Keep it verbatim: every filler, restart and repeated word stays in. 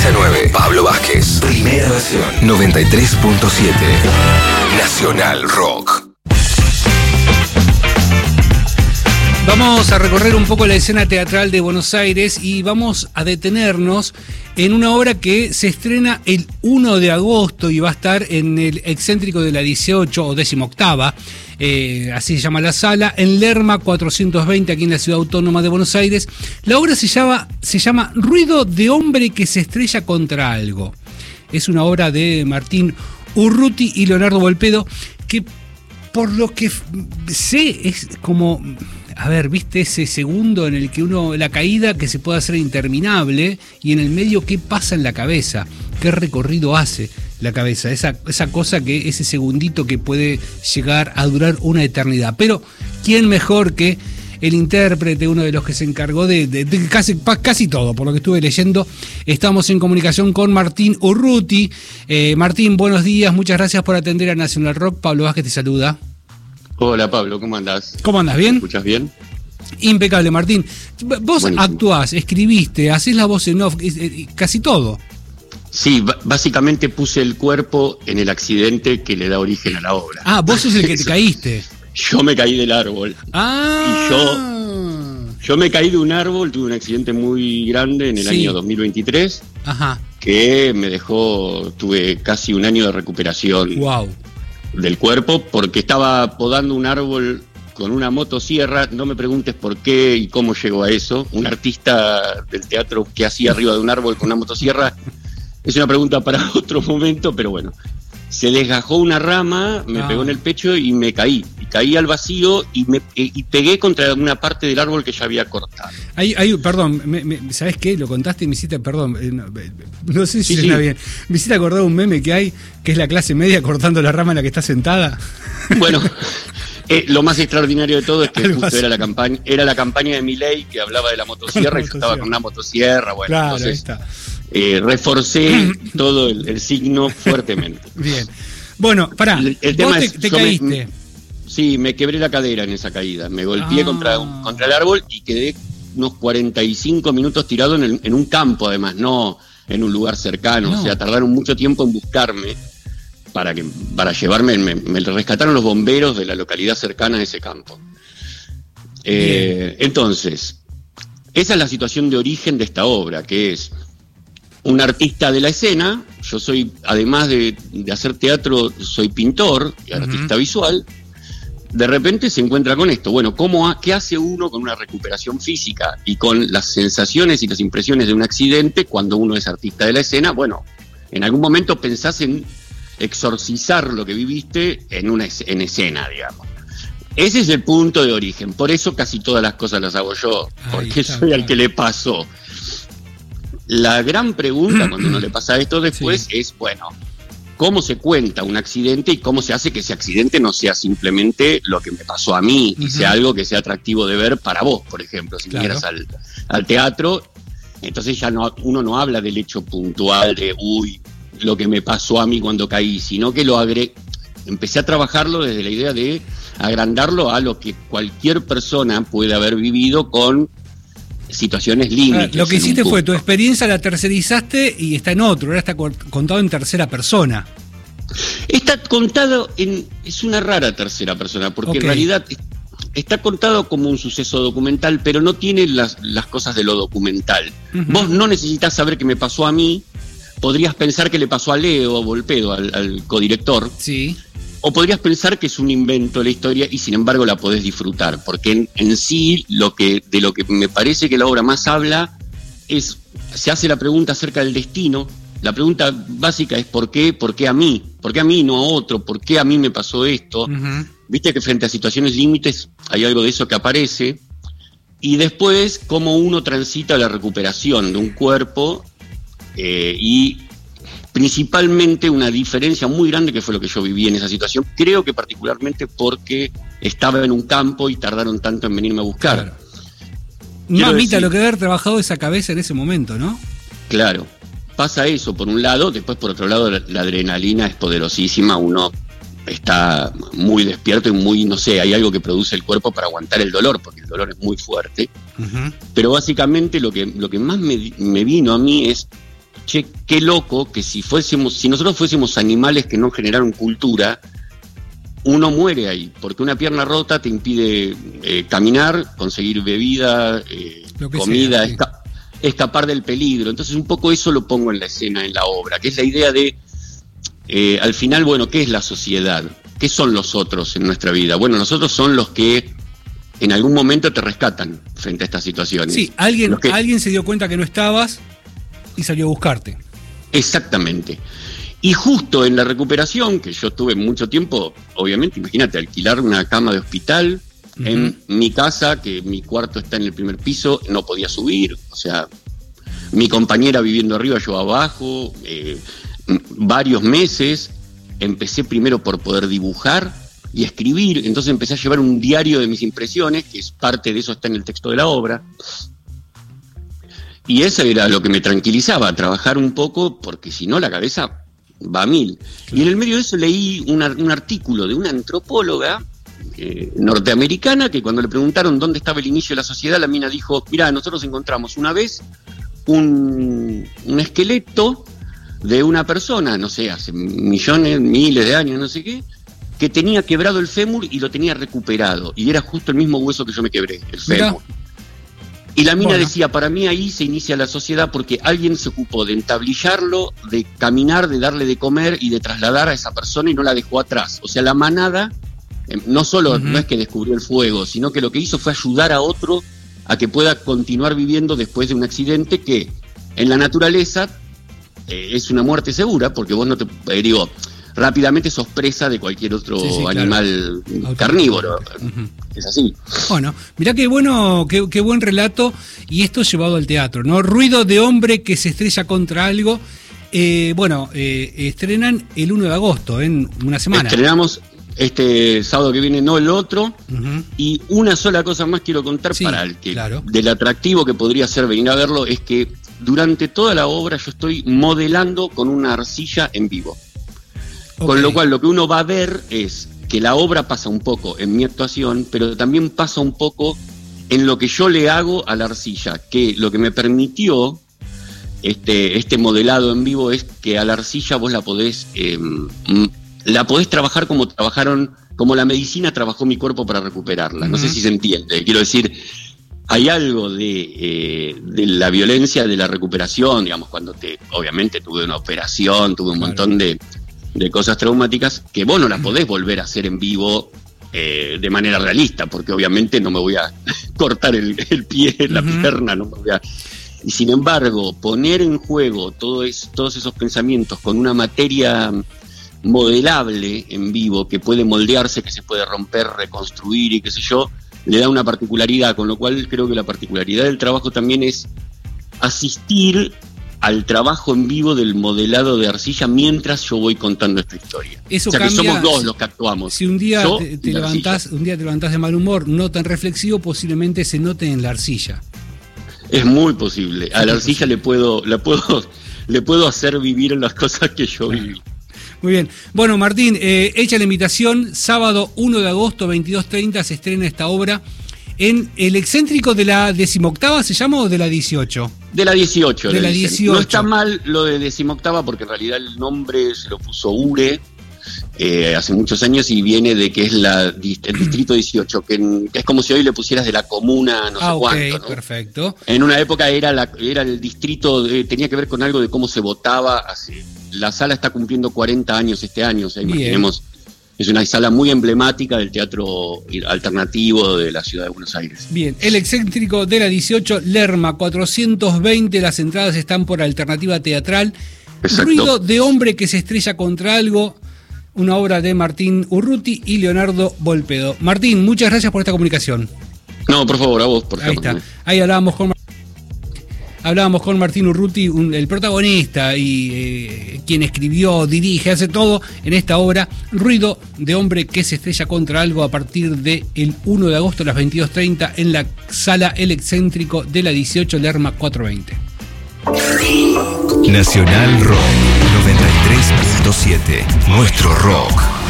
seis a nueve. Pablo Vázquez. Primera versión. noventa y tres punto siete. Nacional Rock. Vamos a recorrer un poco la escena teatral de Buenos Aires y vamos a detenernos en una obra que se estrena el uno de agosto y va a estar en el excéntrico de la dieciocho o decimoctava, eh, así se llama la sala, en Lerma cuatrocientos veinte, aquí en la Ciudad Autónoma de Buenos Aires. La obra se llama, se llama Ruido de hombre que se estrella contra algo. Es una obra de Martín Urruti y Leonardo Volpedo, que por lo que sé es como... A ver, ¿viste ese segundo en el que uno, la caída que se puede hacer interminable y en el medio qué pasa en la cabeza? ¿Qué recorrido hace la cabeza? Esa, esa cosa que, ese segundito que puede llegar a durar una eternidad. Pero, ¿quién mejor que el intérprete, uno de los que se encargó de, de, de casi, casi todo, por lo que estuve leyendo? Estamos en comunicación con Martín Urruti. Eh, Martín, buenos días, muchas gracias por atender a Nacional Rock. Pablo Vázquez te saluda. Hola Pablo, ¿cómo andás? ¿Cómo andás? ¿Bien? ¿Me escuchás bien? Impecable, Martín. Vos Buenísimo. Actuás, escribiste, hacés la voz en off, casi todo. Sí, b- básicamente puse el cuerpo en el accidente que le da origen a la obra. Ah, vos sos el que te caíste. Yo me caí del árbol. Ah. Y yo, yo me caí de un árbol, tuve un accidente muy grande en el Sí. año dos mil veintitrés. Ajá. Que me dejó, tuve casi un año de recuperación. Wow. Del cuerpo, porque estaba podando un árbol con una motosierra. No me preguntes por qué y cómo llegó a eso. Un artista del teatro que hacía arriba de un árbol con una motosierra es una pregunta para otro momento, pero bueno. Se desgajó una rama, me ah. pegó en el pecho y me caí. Y caí al vacío y me y pegué contra una parte del árbol que ya había cortado. Hay, hay, perdón, me, me, ¿sabés qué? Lo contaste y me hiciste, perdón, eh, no, no sé si Sí, suena sí. bien. Me hiciste acordar un meme que hay, que es la clase media cortando la rama en la que está sentada. Bueno, eh, lo más extraordinario de todo es que Algo justo así. era la campaña, era la campaña de Milei que hablaba de la motosierra y yo estaba con una motosierra. Bueno, Claro, ahí entonces está. eh, reforcé todo el, el signo fuertemente. Bien. Bueno, pará, El, el vos tema te, es, te yo me- caíste. sí, me quebré la cadera en esa caída. Me golpeé Ah. contra, un- contra el árbol y quedé unos cuarenta y cinco minutos tirado en, el- en un campo, además, no en un lugar cercano. No. O sea, tardaron mucho tiempo en buscarme para, que, para llevarme. Me, me rescataron los bomberos de la localidad cercana a ese campo. Eh, entonces, esa es la situación de origen de esta obra, que es un artista de la escena. Yo soy, además de, de hacer teatro, soy pintor y artista Uh-huh. visual. De repente se encuentra con esto. Bueno, ¿cómo ha, ¿qué hace uno con una recuperación física y con las sensaciones y las impresiones de un accidente cuando uno es artista de la escena? Bueno, en algún momento pensás en exorcizar lo que viviste en una es- en escena, digamos. Ese es el punto de origen. Por eso casi todas las cosas las hago yo, Ahí porque está, soy al claro. que le pasó. La gran pregunta cuando uno le pasa esto después Sí. es, bueno, ¿cómo se cuenta un accidente y cómo se hace que ese accidente no sea simplemente lo que me pasó a mí y Ujú. sea algo que sea atractivo de ver para vos, por ejemplo? Si Claro. vinieras al, al teatro, entonces ya no, uno no habla del hecho puntual de, uy, lo que me pasó a mí cuando caí, sino que lo agregué. Empecé a trabajarlo desde la idea de agrandarlo a lo que cualquier persona puede haber vivido con situaciones Ah, límites. lo que en un hiciste fue, tu punto. experiencia la tercerizaste y está en otro, ahora está cort- contado en tercera persona. Está contado en... es una rara tercera persona, porque Ok. en realidad está contado como un suceso documental, pero no tiene las, las cosas de lo documental. Ujú. Vos no necesitas saber qué me pasó a mí, podrías pensar que le pasó a Leo Volpedo, al, al codirector, Sí. o podrías pensar que es un invento de la historia y sin embargo la podés disfrutar, porque en, en sí lo que, de lo que me parece que la obra más habla es, se hace la pregunta acerca del destino. La pregunta básica es ¿por qué? ¿Por qué a mí? ¿Por qué a mí, no a otro? ¿Por qué a mí me pasó esto? Ujú. Viste que frente a situaciones límites hay algo de eso que aparece. Y después, cómo uno transita la recuperación de un cuerpo eh, y principalmente una diferencia muy grande que fue lo que yo viví en esa situación. Creo que particularmente porque estaba en un campo y tardaron tanto en venirme a buscar. Claro. Quiero Mamita, decir- lo que haber trabajado esa cabeza en ese momento, ¿no? Claro. Pasa eso por un lado, después por otro lado la, la adrenalina es poderosísima, uno está muy despierto y muy, no sé, hay algo que produce el cuerpo para aguantar el dolor, porque el dolor es muy fuerte. Uh-huh. Pero básicamente lo que, lo que más me, me vino a mí es che, qué loco que si fuésemos, si nosotros fuésemos animales que no generaron cultura, uno muere ahí, porque una pierna rota te impide eh, caminar, conseguir bebida, eh, comida, sea, sí. esca- escapar del peligro. Entonces un poco eso lo pongo en la escena, en la obra, que es la idea de, eh, al final, bueno, ¿qué es la sociedad? ¿Qué son los otros en nuestra vida? Bueno, nosotros son los que en algún momento te rescatan frente a estas situaciones. Sí, alguien, que... alguien se dio cuenta que no estabas y salió a buscarte. Exactamente. Y justo en la recuperación, que yo tuve mucho tiempo, obviamente, imagínate, alquilar una cama de hospital uh-huh. en mi casa, que mi cuarto está en el primer piso, no podía subir, o sea, mi compañera viviendo arriba, yo abajo, eh, varios meses, empecé primero por poder dibujar y escribir, entonces empecé a llevar un diario de mis impresiones, que es parte de eso, está en el texto de la obra. Y eso era lo que me tranquilizaba, trabajar un poco, porque si no la cabeza va a mil. Claro. Y en el medio de eso leí una, un artículo de una antropóloga eh, norteamericana que cuando le preguntaron dónde estaba el inicio de la sociedad, la mina dijo, mirá, nosotros encontramos una vez un, un esqueleto de una persona, no sé, hace millones, miles de años, no sé qué, que tenía quebrado el fémur y lo tenía recuperado. Y era justo el mismo hueso que yo me quebré, el fémur. Mirá. Y la mina bueno. decía, para mí ahí se inicia la sociedad porque alguien se ocupó de entablillarlo, de caminar, de darle de comer y de trasladar a esa persona y no la dejó atrás. O sea, la manada, no solo uh-huh. no es que descubrió el fuego, sino que lo que hizo fue ayudar a otro a que pueda continuar viviendo después de un accidente que en la naturaleza eh, es una muerte segura, porque vos no te... Eh, digo, rápidamente sos presa de cualquier otro sí, sí, animal claro. carnívoro. Uh-huh. Es así. Bueno, mirá qué bueno, qué, qué buen relato, y esto llevado al teatro, ¿no? Ruido de hombre que se estrella contra algo. Eh, bueno, eh, estrenan el uno de agosto, en una semana. Estrenamos este sábado que viene, no el otro. Uh-huh. Y una sola cosa más quiero contar sí, para el que claro. del atractivo que podría ser venir a verlo, es que durante toda la obra yo estoy modelando con una arcilla en vivo. Okay. Con lo cual lo que uno va a ver es que la obra pasa un poco en mi actuación, pero también pasa un poco en lo que yo le hago a la arcilla, que lo que me permitió este, este modelado en vivo es que a la arcilla vos la podés, eh, la podés trabajar como trabajaron, como la medicina trabajó mi cuerpo para recuperarla. Uh-huh. No sé si se entiende. Quiero decir, hay algo de, eh, de la violencia de la recuperación, digamos, cuando te, obviamente tuve una operación, tuve un claro. montón de... de cosas traumáticas que vos no las podés volver a hacer en vivo eh, de manera realista, porque obviamente no me voy a cortar el, el pie, la uh-huh. pierna, no me voy a... Y sin embargo, poner en juego todo es, todos esos pensamientos con una materia modelable en vivo, que puede moldearse, que se puede romper, reconstruir y qué sé yo, le da una particularidad, con lo cual creo que la particularidad del trabajo también es asistir al trabajo en vivo del modelado de arcilla mientras yo voy contando esta historia. Eso o sea cambia, que somos dos los que actuamos. Si un día te, te levantás, un día te levantás de mal humor, no tan reflexivo, posiblemente se note en la arcilla. Es muy posible. A la arcilla le puedo, la puedo, le puedo hacer vivir las cosas que yo claro. viví. Muy bien. Bueno, Martín, eh, hecha la invitación, sábado uno de agosto, veintidós treinta, se estrena esta obra en El Excéntrico de la decimoctava, ¿se llama o de la dieciocho? De la dieciocho. De la dieciocho. No está mal lo de decimoctava porque en realidad el nombre se lo puso Ure eh, hace muchos años y viene de que es la, el distrito dieciocho, que, en, que es como si hoy le pusieras de la comuna no ah, sé okay, cuánto. ¿No? Perfecto. En una época era, la, era el distrito, de, tenía que ver con algo de cómo se votaba. Hace, la sala está cumpliendo cuarenta años este año, o sea, imaginemos. Es una sala muy emblemática del teatro alternativo de la ciudad de Buenos Aires. Bien, El Excéntrico de la dieciocho, Lerma cuatrocientos veinte, las entradas están por Alternativa Teatral. Exacto. Ruido de hombre que se estrella contra algo, una obra de Martín Urruti y Leonardo Volpedo. Martín, muchas gracias por esta comunicación. No, por favor, a vos. Por Ahí está, ahí hablábamos con Hablábamos con Martín Urruti, un, el protagonista y eh, quien escribió, dirige, hace todo en esta obra, Ruido de hombre que se estrella contra algo, a partir del uno de agosto a las veintidós treinta en la sala El Excéntrico de la dieciocho, Lerma cuatrocientos veinte. Nacional Rock noventa y tres punto siete. Nuestro rock.